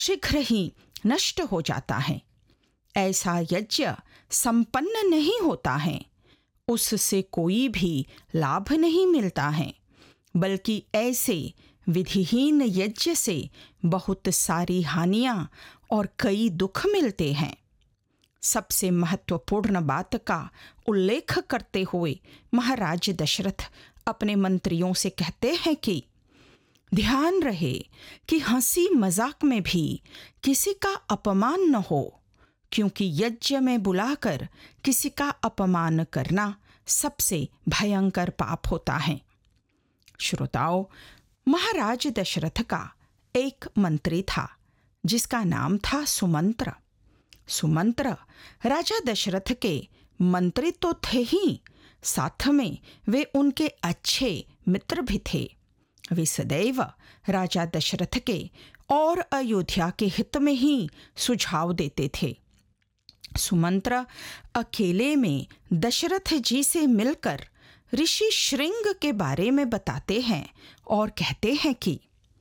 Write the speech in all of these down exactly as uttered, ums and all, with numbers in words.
शीघ्र ही नष्ट हो जाता है। ऐसा यज्ञ संपन्न नहीं होता है, उससे कोई भी लाभ नहीं मिलता है, बल्कि ऐसे विधिहीन यज्ञ से बहुत सारी हानियां और कई दुख मिलते हैं। सबसे महत्वपूर्ण बात का उल्लेख करते हुए महाराज दशरथ अपने मंत्रियों से कहते हैं कि ध्यान रहे कि हंसी मजाक में भी किसी का अपमान न हो, क्योंकि यज्ञ में बुलाकर किसी का अपमान करना सबसे भयंकर पाप होता है। श्रोताओ, महाराज दशरथ का एक मंत्री था जिसका नाम था सुमंत्र। सुमंत्र राजा दशरथ के मंत्री तो थे ही, साथ में वे उनके अच्छे मित्र भी थे। वे सदैव राजा दशरथ के और अयोध्या के हित में ही सुझाव देते थे। सुमंत्र अकेले में दशरथ जी से मिलकर ऋषि श्रृंग के बारे में बताते हैं और कहते हैं कि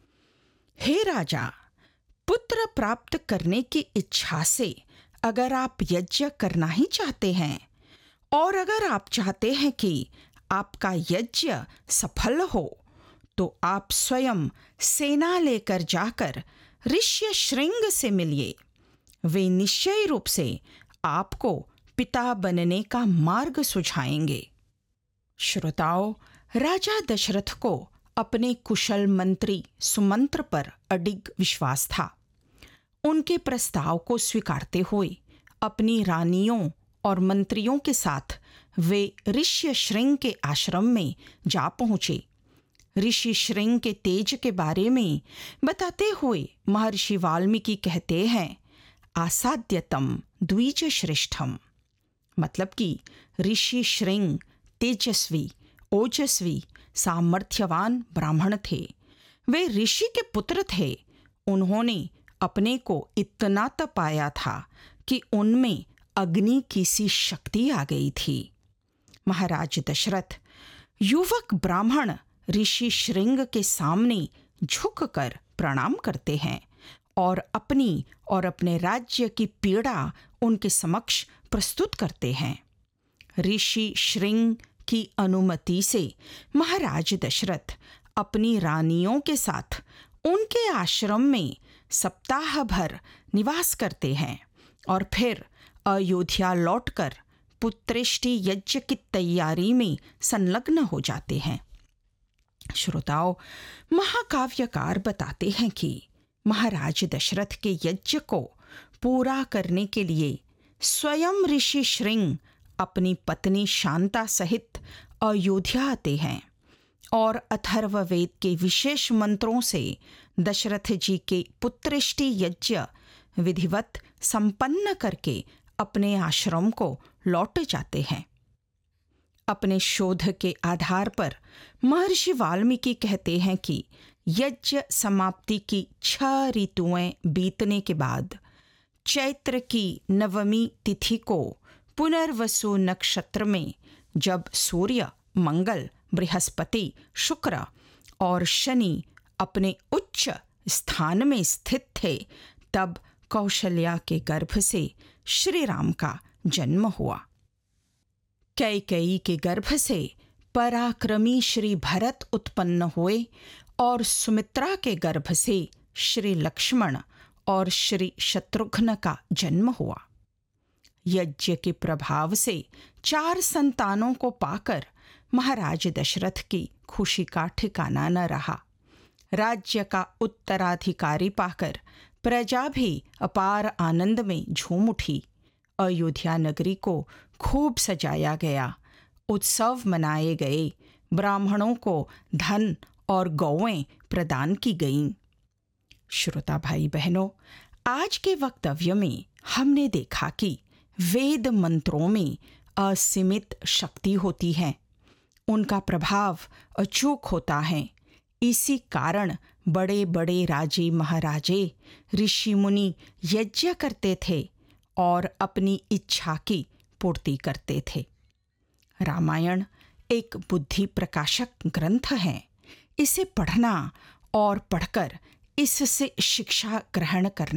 हे राजा, पुत्र प्राप्त करने की इच्छा से अगर आप यज्ञ करना ही चाहते हैं और अगर आप चाहते हैं कि आपका यज्ञ सफल हो, तो आप स्वयं सेना लेकर जाकर ऋषि श्रृंग से मिलिए। वे निश्चय रूप से आपको पिता बनने का मार्ग सुझाएंगे। श्रोताओं, राजा दशरथ को अपने कुशल मंत्री सुमंत्र पर अडिग विश्वास था। उनके प्रस्ताव को स्वीकारते हुए अपनी रानियों और मंत्रियों के साथ वे ऋषि श्रृंग के आश्रम में जा पहुंचे। ऋषि श्रृंग के तेज के बारे में बताते हुए महर्षि वाल्मीकि कहते हैं, आसाद्यतम द्विज श्रेष्ठम, मतलब कि ऋषि श्रृंग तेजस्वी, ओजस्वी, सामर्थ्यवान ब्राह्मण थे। वे ऋषि के पुत्र थे। उन्होंने अपने को इतना तपाया था कि उनमें अग्नि की सी शक्ति आ गई थी। महाराज दशरथ युवक ब्राह्मण ऋषि श्रृंग के सामने झुककर प्रणाम करते हैं और अपनी और अपने राज्य की पीड़ा उनके समक्ष प्रस्तुत करते हैं। ऋषि श्रृंग की अनुमति से महाराज दशरथ अपनी रानियों के साथ उनके आश्रम में सप्ताह भर निवास करते हैं और फिर अयोध्या लौटकर पुत्रेष्टि यज्ञ की तैयारी में संलग्न हो जाते हैं। श्रोताओं, महाकाव्यकार बताते हैं कि महाराज दशरथ के यज्ञ को पूरा करने के लिए स्वयं ऋषि श्रृंग अपनी पत्नी शांता सहित अयोध्या आते हैं और अथर्ववेद के विशेष मंत्रों से दशरथ जी के पुत्रेष्टि यज्ञ विधिवत संपन्न करके अपने आश्रम को लौट जाते हैं। अपने शोध के आधार पर महर्षि वाल्मीकि कहते हैं कि यज्ञ समाप्ति की छह ऋतुएं बीतने के बाद चैत्र की नवमी तिथि को पुनर्वसु नक्षत्र में जब सूर्य, मंगल, बृहस्पति, शुक्र और शनि अपने उच्च स्थान में स्थित थे, तब कौशल्या के गर्भ से श्री राम का जन्म हुआ। कैकेयी के गर्भ से पराक्रमी श्री भरत उत्पन्न हुए और सुमित्रा के गर्भ से श्री लक्ष्मण और श्री शत्रुघ्न का जन्म हुआ। यज्ञ के प्रभाव से चार संतानों को पाकर महाराज दशरथ की खुशी का ठिकाना न रहा। राज्य का उत्तराधिकारी पाकर प्रजा भी अपार आनंद में झूम उठी। अयोध्या नगरी को खूब सजाया गया, उत्सव मनाए गए, ब्राह्मणों को धन और गौएं प्रदान की गईं। श्रोता भाई बहनों, आज के वक्तव्य में हमने देखा कि वेद मंत्रों में असीमित शक्ति होती है, उनका प्रभाव अचूक होता है। इसी कारण बड़े बड़े राजे महाराजे ऋषि मुनि यज्ञ करते थे और अपनी इच्छा की पूर्ति करते थे। रामायण एक बुद्धि प्रकाशक ग्रंथ है। इसे पढ़ना और पढ़कर इससे शिक्षा ग्रहण करना